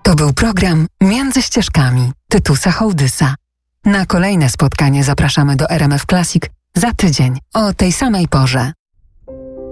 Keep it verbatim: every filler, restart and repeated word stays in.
To był program Między ścieżkami Tytusa Hołdysa. Na kolejne spotkanie zapraszamy do R M F Classic za tydzień o tej samej porze.